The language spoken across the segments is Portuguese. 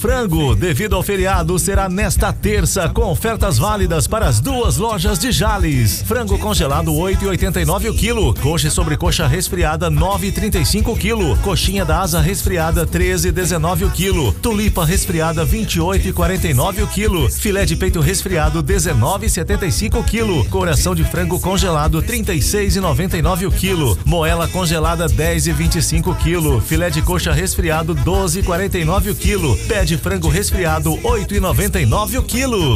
Frango, devido ao feriado, será nesta terça com ofertas válidas para as duas lojas de Jales. Frango congelado 8,89 o quilo, coxa e sobrecoxa resfriada 9,35 o quilo, coxinha da asa resfriada 13,19 o quilo, tulipa resfriada 28,49 o quilo, filé de peito resfriado 19,75 o quilo, coração de frango congelado 36,99 o quilo, moela congelada 10,25 o quilo, filé de coxa resfriado 12,49 o quilo, pé de frango resfriado 8,99 o quilo.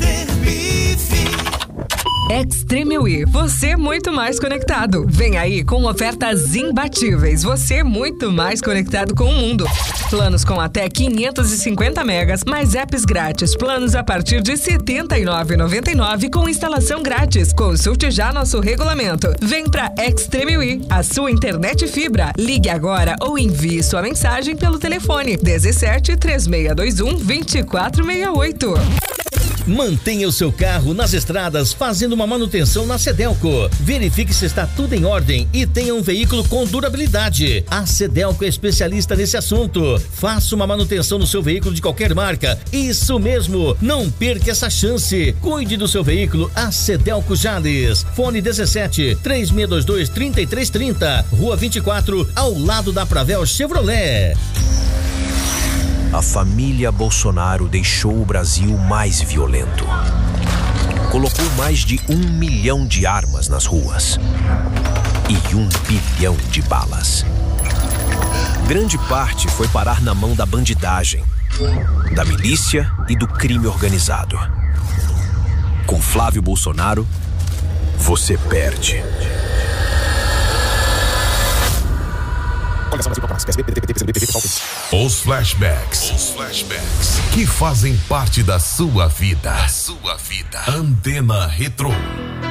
Extreme We, você muito mais conectado. Vem aí com ofertas imbatíveis. Você muito mais conectado com o mundo. Planos com até 550 megas, mais apps grátis. Planos a partir de R$ 79,99 com instalação grátis. Consulte já nosso regulamento. Vem pra Extreme We, a sua internet fibra. Ligue agora ou envie sua mensagem pelo telefone 17 3621 2468. Mantenha o seu carro nas estradas fazendo uma manutenção na Cedelco. Verifique se está tudo em ordem e tenha um veículo com durabilidade. A Cedelco é especialista nesse assunto. Faça uma manutenção no seu veículo de qualquer marca. Isso mesmo, não perca essa chance. Cuide do seu veículo, a Cedelco Jales. Fone 17 3622 3330, Rua 24, ao lado da Pravel Chevrolet. A família Bolsonaro deixou o Brasil mais violento. Colocou mais de 1 milhão de armas nas ruas e 1 bilhão de balas. Grande parte foi parar na mão da bandidagem, da milícia e do crime organizado. Com Flávio Bolsonaro, você perde. Os flashbacks que fazem parte da sua vida. Antena Retrô.